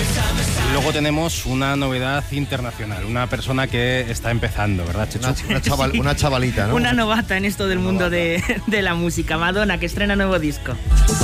Y luego tenemos una novedad internacional, una persona que está empezando, ¿verdad, Chechu? Una chavalita, ¿no? Una novata en esto del mundo de la música. Madonna, que estrena nuevo disco.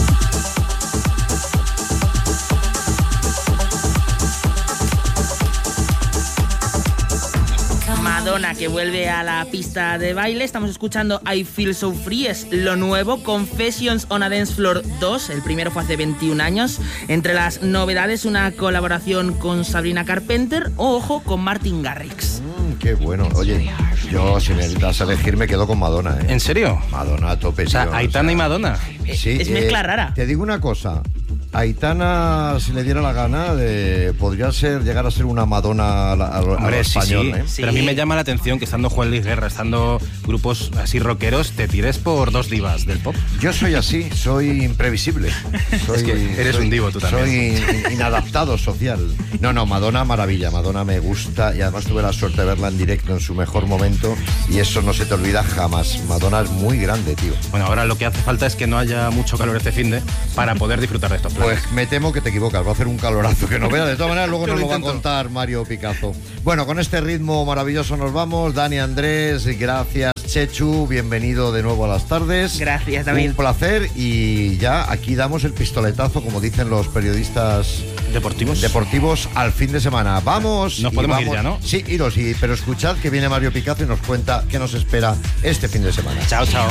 Madonna, que vuelve a la pista de baile. Estamos escuchando I Feel So Free, es lo nuevo. Confessions on a Dance Floor 2, el primero fue hace 21 años. Entre las novedades, una colaboración con Sabrina Carpenter, ojo, con Martin Garrix. Qué bueno. Oye, yo si necesitas elegir me quedo con Madonna, ¿eh? ¿En serio? Madonna a tope, o sea, tío. Aitana y Madonna. Sí, es mezcla rara. Te digo una cosa. Aitana, si le diera la gana, podría llegar a ser una Madonna a lo español, ¿eh? Sí. Pero a mí me llama la atención que estando Juan Luis Guerra, estando grupos así rockeros, te tires por dos divas del pop. Yo soy así, soy imprevisible. Es que eres un divo tú también. Soy inadaptado social. No, Madonna maravilla, Madonna me gusta y además tuve la suerte de verla en directo en su mejor momento y eso no se te olvida jamás. Madonna es muy grande, tío. Bueno, ahora lo que hace falta es que no haya mucho calor este finde para poder disfrutar de estos planes. Pues me temo que te equivocas, va a hacer un calorazo que no vea. De todas maneras, luego nos lo va a contar Mario Picazo. Bueno, con este ritmo maravilloso nos vamos. Dani, Andrés, gracias. Chechu, bienvenido de nuevo a las tardes. Gracias, David. Un placer y ya aquí damos el pistoletazo, como dicen los periodistas deportivos al fin de semana. Vamos. Nos podemos ir ya, ¿no? Sí, iros, pero escuchad que viene Mario Picazo y nos cuenta qué nos espera este fin de semana. Chao. Chao.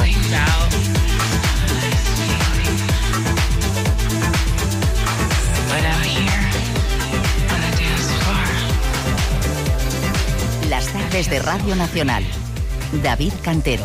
Las tardes de Radio Nacional. David Cantero.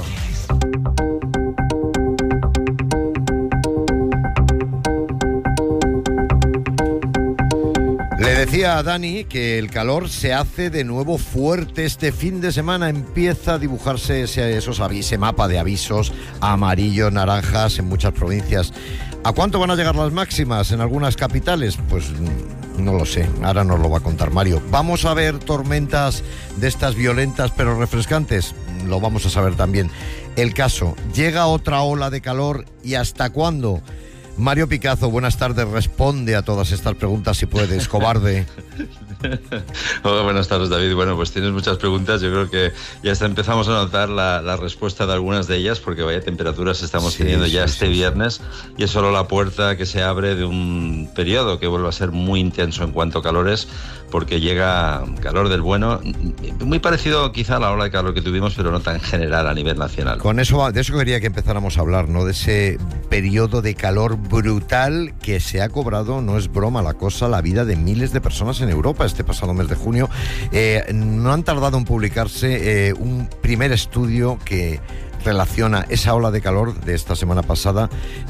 Le decía a Dani que el calor se hace de nuevo fuerte este fin de semana. Empieza a dibujarse ese mapa de avisos amarillos, naranjas en muchas provincias. ¿A cuánto van a llegar las máximas en algunas capitales? Pues no lo sé, ahora nos lo va a contar Mario. ¿Vamos a ver tormentas de estas violentas pero refrescantes? Lo vamos a saber también. El caso, ¿llega otra ola de calor y hasta cuándo? Mario Picazo, buenas tardes, responde a todas estas preguntas si puedes, cobarde. Hola, buenas tardes, David. Bueno, pues tienes muchas preguntas. Yo creo que ya empezamos a notar la respuesta de algunas de ellas, porque vaya temperaturas estamos teniendo ya este viernes, y es solo la puerta que se abre de un periodo que vuelve a ser muy intenso en cuanto a calores, porque llega calor del bueno, muy parecido quizá a la ola de calor que tuvimos, pero no tan general a nivel nacional. De eso quería que empezáramos a hablar, ¿no? De ese periodo de calor brutal que se ha cobrado, no es broma la cosa, la vida de miles de personas en Europa este pasado mes de junio. No han tardado en publicarse un primer estudio que relaciona esa ola de calor de esta semana pasada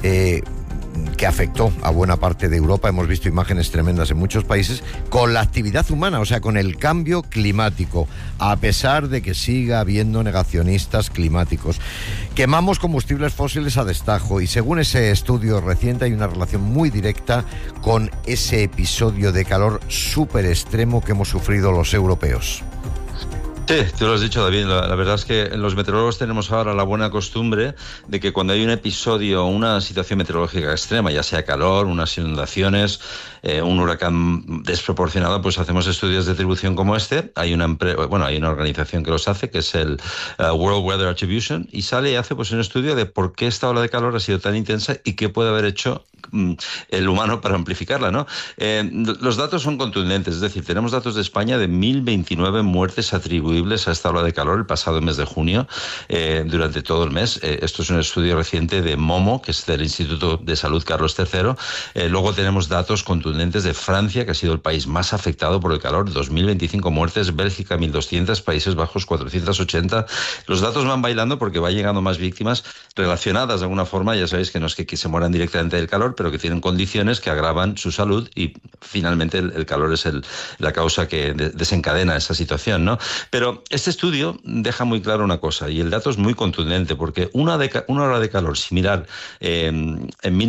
que afectó a buena parte de Europa. Hemos visto imágenes tremendas en muchos países con la actividad humana, o sea, con el cambio climático, a pesar de que siga habiendo negacionistas climáticos. Quemamos combustibles fósiles a destajo y según ese estudio reciente hay una relación muy directa con ese episodio de calor súper extremo que hemos sufrido los europeos. Sí, tú lo has dicho, David. La verdad es que los meteorólogos tenemos ahora la buena costumbre de que cuando hay un episodio, una situación meteorológica extrema, ya sea calor, unas inundaciones, un huracán desproporcionado, pues hacemos estudios de atribución como este. Hay una organización que los hace, que es el World Weather Attribution, y sale y hace pues un estudio de por qué esta ola de calor ha sido tan intensa y qué puede haber hecho el humano para amplificarla, ¿no? Los datos son contundentes, es decir, tenemos datos de España de 1.029 muertes atribuibles a esta ola de calor el pasado mes de junio, durante todo el mes. Esto es un estudio reciente de MOMO, que es del Instituto de Salud Carlos III. Luego tenemos datos contundentes de Francia, que ha sido el país más afectado por el calor, 2.025 muertes, Bélgica 1.200, Países Bajos 480. Los datos van bailando porque va llegando más víctimas relacionadas de alguna forma. Ya sabéis que no es que se mueran directamente del calor, pero que tienen condiciones que agravan su salud y finalmente el calor es la causa que desencadena esa situación, ¿no? Pero este estudio deja muy claro una cosa, y el dato es muy contundente, porque una hora de calor similar en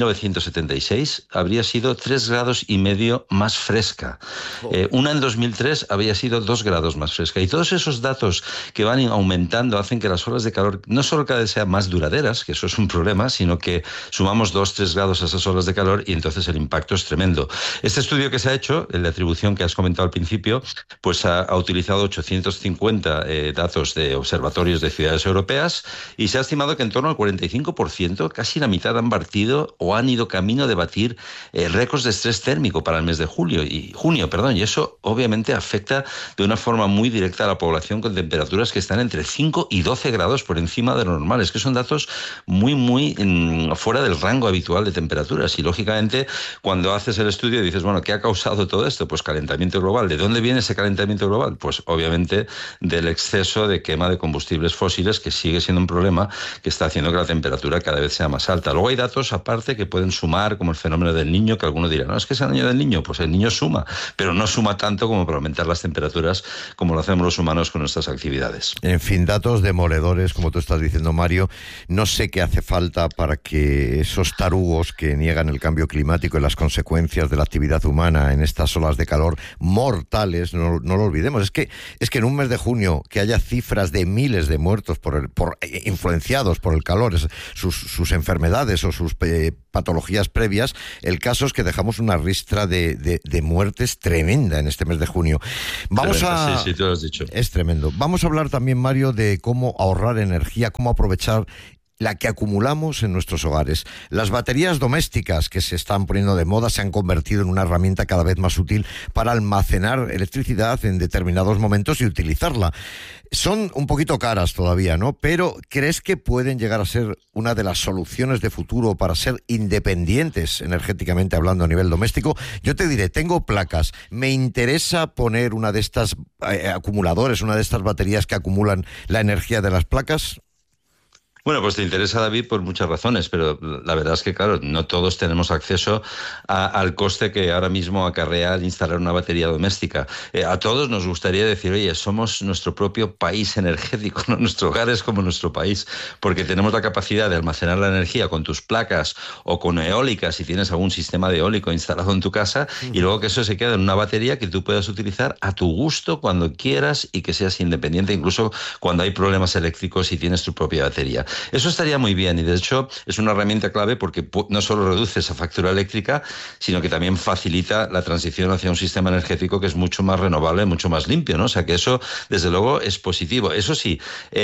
1976 habría sido 3,5 grados más fresca. Una en 2003 había sido 2 grados más fresca. Y todos esos datos que van aumentando hacen que las olas de calor no solo cada vez sean más duraderas, que eso es un problema, sino que sumamos 2-3 grados a esas olas de calor y entonces el impacto es tremendo. Este estudio estudio que se ha hecho, el de atribución que has comentado al principio, pues ha utilizado 850 datos de observatorios de ciudades europeas y se ha estimado que en torno al 45%, casi la mitad, han batido o han ido camino de batir récords de estrés térmico para el mes de junio, y eso obviamente afecta de una forma muy directa a la población con temperaturas que están entre 5 y 12 grados por encima de lo normal. Es que son datos muy fuera del rango habitual de temperaturas, y lógicamente cuando haces el estudio dices, bueno, ¿qué ha causado todo esto? Pues calentamiento global. ¿De dónde viene ese calentamiento global? Pues obviamente del exceso de quema de combustibles fósiles, que sigue siendo un problema que está haciendo que la temperatura cada vez sea más alta. Luego hay datos aparte que pueden sumar, como el fenómeno del Niño, que algunos dirán, no, es que es el año del Niño. Pues el Niño suma, pero no suma tanto como para aumentar las temperaturas como lo hacemos los humanos con nuestras actividades. En fin, datos demoledores, como tú estás diciendo, Mario. No sé qué hace falta para que esos tarugos que niegan el cambio climático y las consecuencias de la actividad humana en estas olas de calor mortales, no lo olvidemos. Es que en un mes de junio que haya cifras de miles de muertos influenciados por el calor, sus enfermedades o sus patologías previas, el caso es que dejamos una ristra de muertes tremenda en este mes de junio. Sí, tú lo has dicho. Es tremendo. Vamos a hablar también, Mario, de cómo ahorrar energía, cómo aprovechar la que acumulamos en nuestros hogares. Las baterías domésticas que se están poniendo de moda se han convertido en una herramienta cada vez más útil para almacenar electricidad en determinados momentos y utilizarla. Son un poquito caras todavía, ¿no? Pero ¿crees que pueden llegar a ser una de las soluciones de futuro para ser independientes energéticamente hablando a nivel doméstico? Yo te diré, tengo placas, me interesa poner una de estas acumuladores, una de estas baterías que acumulan la energía de las placas. Bueno, pues te interesa, David, por muchas razones, pero la verdad es que, claro, no todos tenemos acceso al coste que ahora mismo acarrea el instalar una batería doméstica. A todos nos gustaría decir, oye, somos nuestro propio país energético, ¿no? Nuestro hogar es como nuestro país, porque tenemos la capacidad de almacenar la energía con tus placas o con eólicas, si tienes algún sistema de eólico instalado en tu casa, y luego que eso se quede en una batería que tú puedas utilizar a tu gusto cuando quieras y que seas independiente, incluso cuando hay problemas eléctricos y tienes tu propia batería. Eso estaría muy bien y de hecho es una herramienta clave porque no solo reduce esa factura eléctrica, sino que también facilita la transición hacia un sistema energético que es mucho más renovable, mucho más limpio, ¿no? O sea que eso desde luego es positivo. Eso sí,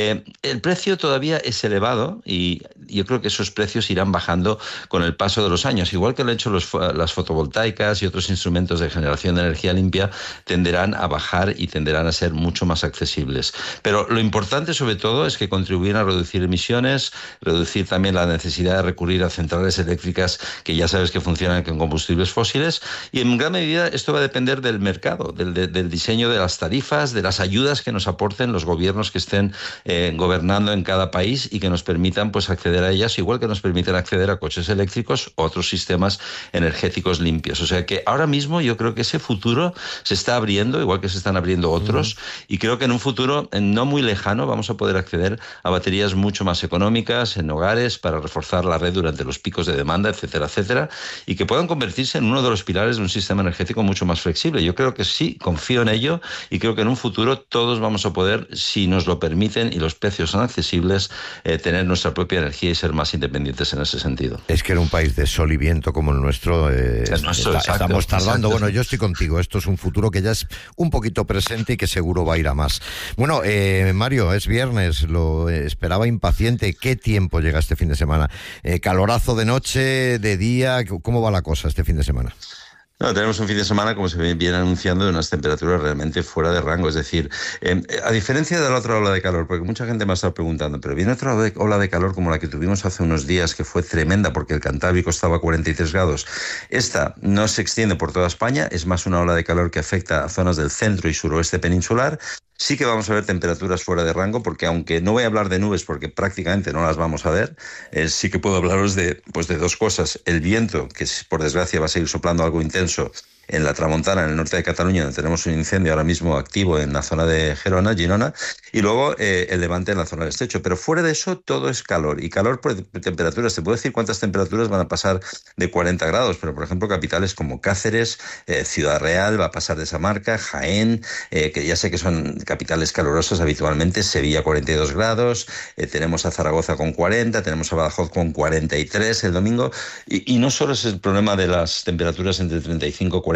el precio todavía es elevado y yo creo que esos precios irán bajando con el paso de los años. Igual que lo han hecho las fotovoltaicas y otros instrumentos de generación de energía limpia, tenderán a bajar y tenderán a ser mucho más accesibles. Pero lo importante sobre todo es que contribuyen a reducir emisiones, reducir también la necesidad de recurrir a centrales eléctricas que ya sabes que funcionan con combustibles fósiles, y en gran medida esto va a depender del mercado, del diseño de las tarifas, de las ayudas que nos aporten los gobiernos que estén gobernando en cada país y que nos permitan pues acceder a ellas, igual que nos permiten acceder a coches eléctricos u otros sistemas energéticos limpios. O sea que ahora mismo yo creo que ese futuro se está abriendo, igual que se están abriendo otros, y creo que en un futuro no muy lejano vamos a poder acceder a baterías mucho más económicas en hogares para reforzar la red durante los picos de demanda, etcétera, etcétera, y que puedan convertirse en uno de los pilares de un sistema energético mucho más flexible. Yo creo que sí, confío en ello y creo que en un futuro todos vamos a poder, si nos lo permiten y los precios son accesibles, tener nuestra propia energía y ser más independientes en ese sentido. Es que en un país de sol y viento como el nuestro, estamos tardando. Exacto. Bueno, yo estoy contigo. Esto es un futuro que ya es un poquito presente y que seguro va a ir a más. Bueno, Mario, es viernes, lo esperaba impaciente. ¿Qué tiempo llega este fin de semana? ¿Calorazo de noche, de día? ¿Cómo va la cosa este fin de semana? No, tenemos un fin de semana, como se viene anunciando, de unas temperaturas realmente fuera de rango. Es decir, a diferencia de la otra ola de calor, porque mucha gente me ha estado preguntando, pero viene otra ola de calor como la que tuvimos hace unos días, que fue tremenda porque el Cantábrico estaba a 43 grados. Esta no se extiende por toda España, es más una ola de calor que afecta a zonas del centro y suroeste peninsular. Sí que vamos a ver temperaturas fuera de rango, porque aunque no voy a hablar de nubes porque prácticamente no las vamos a ver, sí que puedo hablaros de dos cosas. El viento, que por desgracia va a seguir soplando algo intenso en la Tramontana, en el norte de Cataluña, donde tenemos un incendio ahora mismo activo en la zona de Girona, y luego el levante en la zona del Estrecho. Pero fuera de eso, todo es calor. Y calor por temperaturas. Te puedo decir cuántas temperaturas van a pasar de 40 grados, pero por ejemplo, capitales como Cáceres, Ciudad Real, va a pasar de esa marca, Jaén, que ya sé que son capitales calurosas habitualmente, Sevilla 42 grados, tenemos a Zaragoza con 40, tenemos a Badajoz con 43 el domingo, y no solo es el problema de las temperaturas entre 35 y 40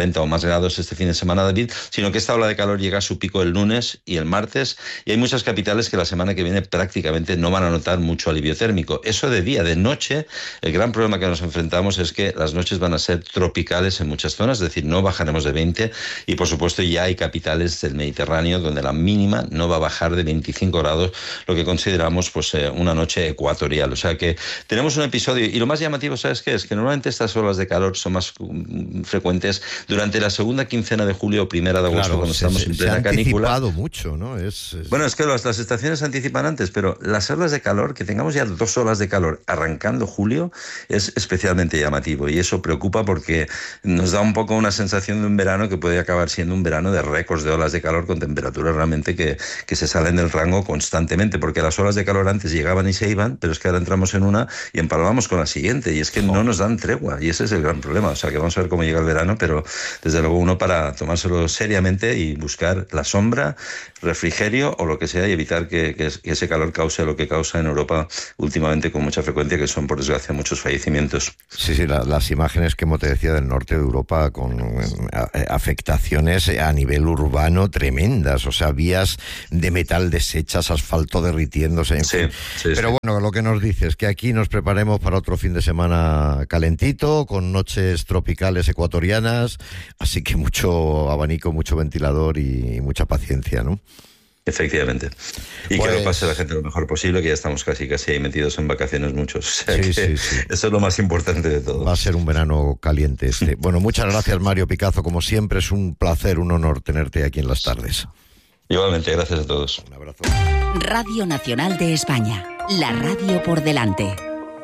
40 o más grados este fin de semana, David, sino que esta ola de calor llega a su pico el lunes y el martes, y hay muchas capitales que la semana que viene prácticamente no van a notar mucho alivio térmico. Eso de día. De noche, el gran problema que nos enfrentamos es que las noches van a ser tropicales en muchas zonas, es decir, no bajaremos de 20, y por supuesto ya hay capitales del Mediterráneo donde la mínima no va a bajar de 25 grados, lo que consideramos pues una noche ecuatorial. O sea que tenemos un episodio, y lo más llamativo, ¿sabes qué? Es que normalmente estas olas de calor son más frecuentes durante la segunda quincena de julio o primera de agosto, cuando estamos en plena canícula. Se ha anticipado mucho, ¿no? Bueno, es que las estaciones anticipan antes, pero las olas de calor, que tengamos ya 2 olas de calor arrancando julio, es especialmente llamativo, y eso preocupa porque nos da un poco una sensación de un verano que puede acabar siendo un verano de récords de olas de calor con temperaturas realmente que se salen del rango constantemente, porque las olas de calor antes llegaban y se iban, pero es que ahora entramos en una y empalmamos con la siguiente, y es que no nos dan tregua, y ese es el gran problema. O sea que vamos a ver cómo llega el verano, pero desde luego uno para tomárselo seriamente y buscar la sombra, refrigerio o lo que sea, y evitar que ese calor cause lo que causa en Europa últimamente con mucha frecuencia, que son por desgracia muchos fallecimientos. Sí, las imágenes que, como te decía, del norte de Europa con afectaciones a nivel urbano tremendas, o sea, vías de metal deshechas, asfalto derritiéndose, en fin. Pero bueno, lo que nos dices es que aquí nos preparemos para otro fin de semana calentito, con noches tropicales ecuatorianas, así que mucho abanico, mucho ventilador y mucha paciencia, ¿no? Efectivamente. Y que lo pase la gente lo mejor posible, que ya estamos casi ahí metidos en vacaciones muchos. O sea sí. Eso es lo más importante de todo. Va a ser un verano caliente este. Bueno, muchas gracias, Mario Picazo. Como siempre, es un placer, un honor tenerte aquí en las tardes. Igualmente, gracias a todos. Un abrazo. Radio Nacional de España. La radio por delante.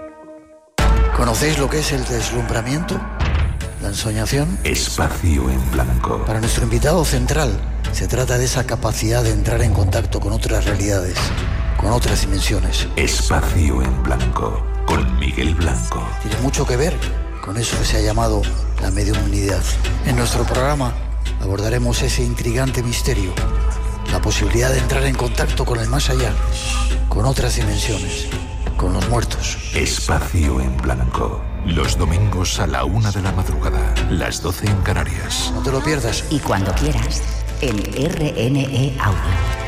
¿Conocéis lo que es el deslumbramiento? ¿La ensoñación? Espacio en blanco. Para nuestro invitado central, se trata de esa capacidad de entrar en contacto con otras realidades, con otras dimensiones. Espacio en blanco, con Miguel Blanco. Tiene mucho que ver con eso que se ha llamado la mediumnidad. En nuestro programa abordaremos ese intrigante misterio, la posibilidad de entrar en contacto con el más allá, con otras dimensiones, con los muertos. Espacio en blanco. Los domingos a la 1 de la madrugada, las 12 en Canarias. No te lo pierdas. Y cuando quieras, en RNE Audio.